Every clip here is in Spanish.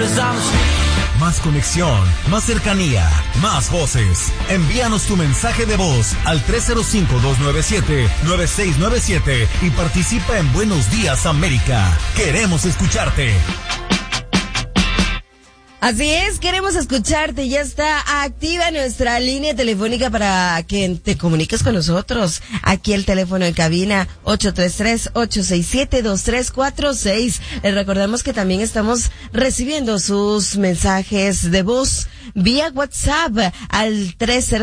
Más conexión, más cercanía, más voces. Envíanos tu mensaje de voz al 305-297-9697 y participa en Buenos Días América. Queremos escucharte. Así es, queremos escucharte. Ya está activa nuestra línea telefónica para que te comuniques con nosotros. Aquí el teléfono en cabina 833-867-2346. Les recordamos que también estamos recibiendo sus mensajes de voz vía WhatsApp al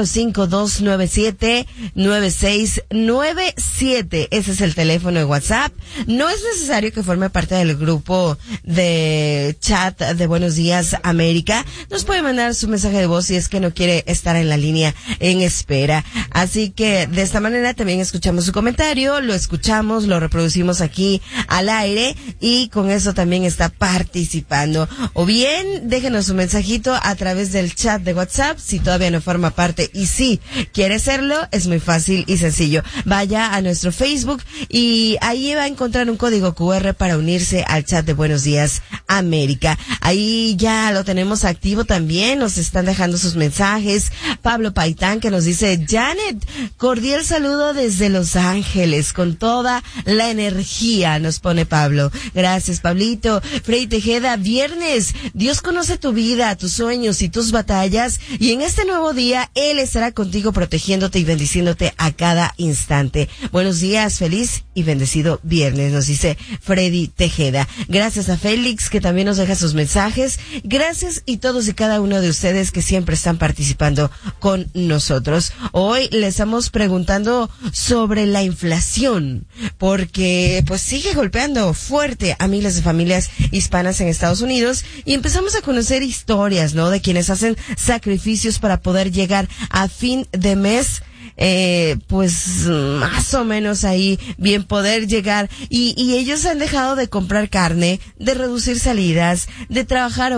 305-297-9697. Ese es el teléfono de WhatsApp. No es necesario que forme parte del grupo de chat de Buenos Días América. Nos puede mandar su mensaje de voz si es que no quiere estar en la línea en espera. Así que de esta manera también escuchamos su comentario, lo escuchamos, lo reproducimos aquí al aire y con eso también está participando. O bien, déjenos su mensajito a través del chat de WhatsApp si todavía no forma parte, y si quiere hacerlo es muy fácil y sencillo. Vaya a nuestro Facebook y ahí va a encontrar un código QR para unirse al chat de Buenos Días América. Ahí ya lo tenemos activo también, nos están dejando sus mensajes. Pablo Paitán que nos dice: Janet, cordial saludo desde Los Ángeles, con toda la energía, nos pone Pablo. Gracias, Pablito. Freddy Tejeda: viernes, Dios conoce tu vida, tus sueños y tus batallas, y en este nuevo día Él estará contigo protegiéndote y bendiciéndote a cada instante. Buenos días, feliz y bendecido viernes, nos dice Freddy Tejeda. Gracias a Félix que también nos deja sus mensajes. Gracias y todos y cada uno de ustedes que siempre están participando con nosotros. Hoy le estamos preguntando sobre la inflación, porque pues sigue golpeando fuerte a miles de familias hispanas en Estados Unidos, y empezamos a conocer historias, ¿no?, de quienes hacen sacrificios para poder llegar a fin de mes. Pues más o menos ahí bien poder llegar, y ellos han dejado de comprar carne, de reducir salidas, de trabajar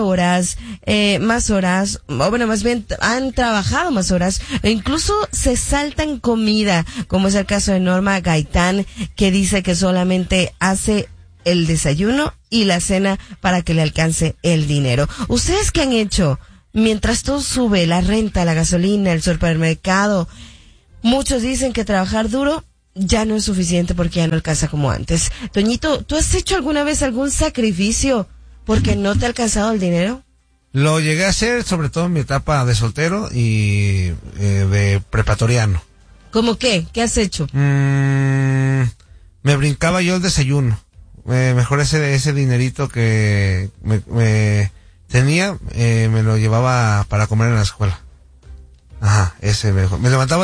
más horas, o bueno, más bien han trabajado más horas, e incluso se saltan comida, como es el caso de Norma Gaitán, que dice que solamente hace el desayuno y la cena para que le alcance el dinero. ¿Ustedes qué han hecho? Mientras todo sube, la renta, la gasolina, el supermercado. Muchos dicen que trabajar duro ya no es suficiente porque ya no alcanza como antes. Toñito, ¿tú has hecho alguna vez algún sacrificio porque no te ha alcanzado el dinero? Lo llegué a hacer, sobre todo en mi etapa de soltero y de preparatoriano. ¿Cómo qué? ¿Qué has hecho? Me brincaba yo el desayuno. Mejor ese dinerito que me tenía, me lo llevaba para comer en la escuela. Ajá, ese mejor. Me levantaba